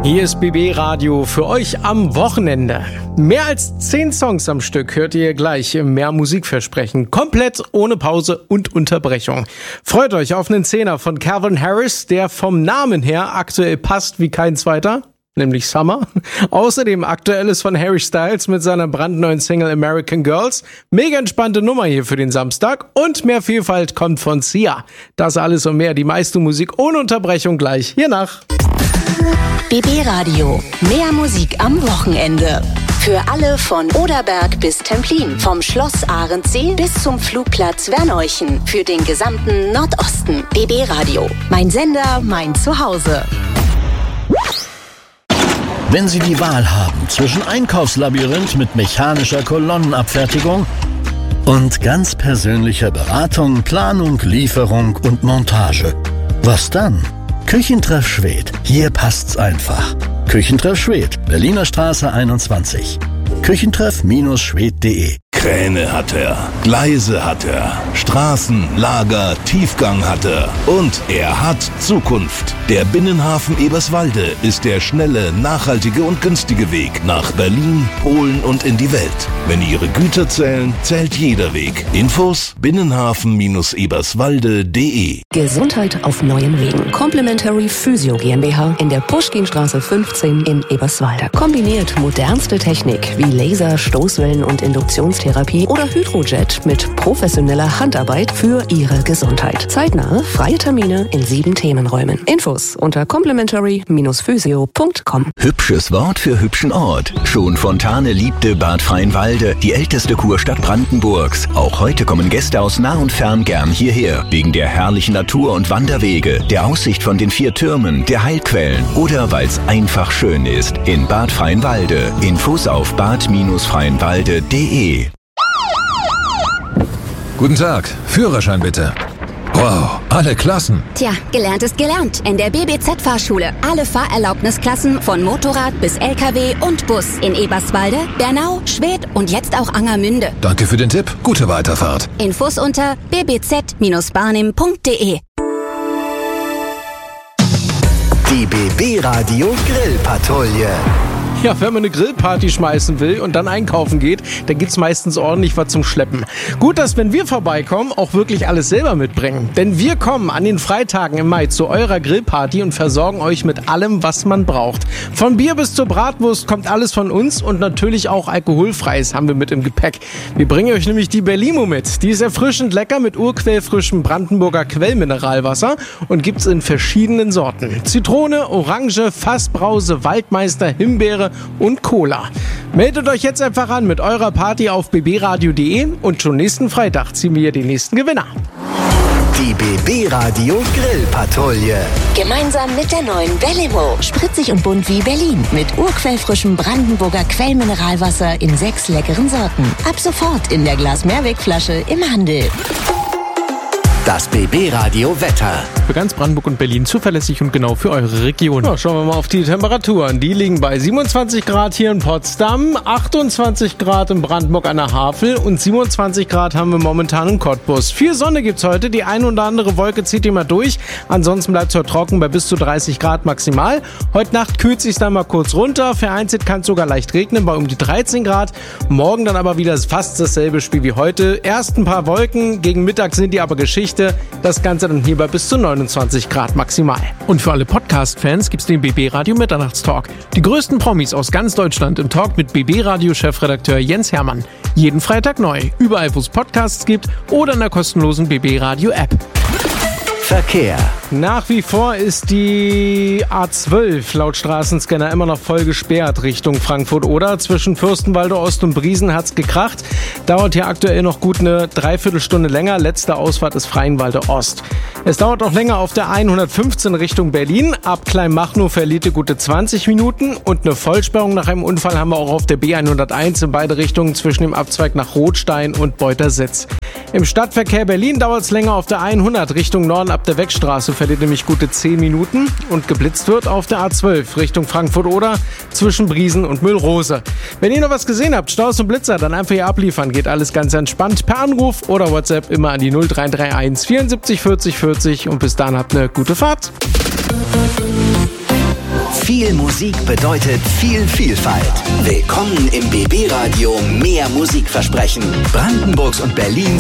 Hier ist BB Radio für euch am Wochenende. Mehr als 10 Songs am Stück hört ihr gleich im Mehr Musikversprechen. Komplett ohne Pause und Unterbrechung. Freut euch auf einen Zehner von Calvin Harris, der vom Namen her aktuell passt wie kein zweiter. Nämlich Summer. Außerdem Aktuelles von Harry Styles mit seiner brandneuen Single American Girls. Mega entspannte Nummer hier für den Samstag. Und mehr Vielfalt kommt von Sia. Das alles und mehr, die meiste Musik ohne Unterbrechung gleich hiernach. BB Radio. Mehr Musik am Wochenende. Für alle von Oderberg bis Templin. Vom Schloss Arendsee bis zum Flugplatz Werneuchen. Für den gesamten Nordosten. BB Radio. Mein Sender, mein Zuhause. Wenn Sie die Wahl haben zwischen Einkaufslabyrinth mit mechanischer Kolonnenabfertigung und ganz persönlicher Beratung, Planung, Lieferung und Montage, was dann? Küchentreff Schwedt. Hier passt's einfach. Küchentreff Schwedt, Berliner Straße 21. Küchentreff-schwedt.de. Kräne hat er, Gleise hat er, Straßen, Lager, Tiefgang hat er und er hat Zukunft. Der Binnenhafen Eberswalde ist der schnelle, nachhaltige und günstige Weg nach Berlin, Polen und in die Welt. Wenn Ihre Güter zählen, zählt jeder Weg. Infos binnenhafen-eberswalde.de. Gesundheit auf neuen Wegen. Complementary Physio GmbH in der Puschkinstraße 15 in Eberswalde. Kombiniert modernste Technik wie Laser, Stoßwellen und Induktionstherapie oder Hydrojet mit professioneller Handarbeit für Ihre Gesundheit. Zeitnahe, freie Termine in 7 Themenräumen. Infos unter complementary-physio.com. Hübsches Wort für hübschen Ort. Schon Fontane liebte Bad Freienwalde, die älteste Kurstadt Brandenburgs. Auch heute kommen Gäste aus nah und fern gern hierher. Wegen der herrlichen Natur und Wanderwege, der Aussicht von den 4 Türmen, der Heilquellen oder weil es einfach schön ist. In Bad Freienwalde. Infos auf bad-freienwalde.de. Guten Tag, Führerschein bitte. Wow, alle Klassen. Tja, gelernt ist gelernt. In der BBZ-Fahrschule. Alle Fahrerlaubnisklassen von Motorrad bis LKW und Bus. In Eberswalde, Bernau, Schwedt und jetzt auch Angermünde. Danke für den Tipp. Gute Weiterfahrt. Infos unter bbz-barnim.de. Die BB Radio Grillpatrouille. Ja, wenn man eine Grillparty schmeißen will und dann einkaufen geht, dann gibt's meistens ordentlich was zum Schleppen. Gut, dass wenn wir vorbeikommen, auch wirklich alles selber mitbringen. Denn wir kommen an den Freitagen im Mai zu eurer Grillparty und versorgen euch mit allem, was man braucht. Von Bier bis zur Bratwurst kommt alles von uns und natürlich auch alkoholfreies haben wir mit im Gepäck. Wir bringen euch nämlich die Berlimo mit. Die ist erfrischend lecker mit urquellfrischem Brandenburger Quellmineralwasser und gibt's in verschiedenen Sorten. Zitrone, Orange, Fassbrause, Waldmeister, Himbeere und Cola. Meldet euch jetzt einfach an mit eurer Party auf bbradio.de und schon nächsten Freitag ziehen wir den nächsten Gewinner. Die BB Radio Grillpatrouille. Gemeinsam mit der neuen Berlimo. Spritzig und bunt wie Berlin. Mit urquellfrischem Brandenburger Quellmineralwasser in 6 leckeren Sorten. Ab sofort in der Glas-Mehrwegflasche im Handel. Das BB Radio Wetter. Für ganz Brandenburg und Berlin zuverlässig und genau für eure Region. Ja, schauen wir mal auf die Temperaturen. Die liegen bei 27 Grad hier in Potsdam, 28 Grad in Brandenburg an der Havel und 27 Grad haben wir momentan in Cottbus. Viel Sonne gibt's heute, die ein oder andere Wolke zieht immer durch. Ansonsten bleibt es heute trocken bei bis zu 30 Grad maximal. Heute Nacht kühlt sich dann mal kurz runter. Vereinzelt kann es sogar leicht regnen bei um die 13 Grad. Morgen dann aber wieder fast dasselbe Spiel wie heute. Erst ein paar Wolken, gegen Mittag sind die aber Geschichte. Das Ganze dann hier bei bis zu 29 Grad maximal. Und für alle Podcast-Fans gibt's den BB Radio Mitternachtstalk. Die größten Promis aus ganz Deutschland im Talk mit BB Radio Chefredakteur Jens Hermann. Jeden Freitag neu, überall wo es Podcasts gibt oder in der kostenlosen BB Radio App. Verkehr. Nach wie vor ist die A12 laut Straßenscanner immer noch voll gesperrt Richtung Frankfurt-Oder. Zwischen Fürstenwalde Ost und Briesen hat's gekracht. Dauert hier aktuell noch gut eine Dreiviertelstunde länger. Letzte Ausfahrt ist Freienwalde Ost. Es dauert auch länger auf der 115 Richtung Berlin. Ab Kleinmachnow verliert ihr gute 20 Minuten. Und eine Vollsperrung nach einem Unfall haben wir auch auf der B101 in beide Richtungen zwischen dem Abzweig nach Rotstein und Beutersitz. Im Stadtverkehr Berlin dauert es länger auf der 100 Richtung Norden ab der Wegstraße, verliert nämlich gute 10 Minuten und geblitzt wird auf der A12 Richtung Frankfurt-Oder zwischen Briesen und Müllrose. Wenn ihr noch was gesehen habt, Staus und Blitzer, dann einfach hier abliefern, geht alles ganz entspannt per Anruf oder WhatsApp immer an die 0331 74 40 40 und bis dahin habt eine gute Fahrt. Viel Musik bedeutet viel Vielfalt. Willkommen im BB Radio Mehr Musikversprechen. Brandenburgs und Berlins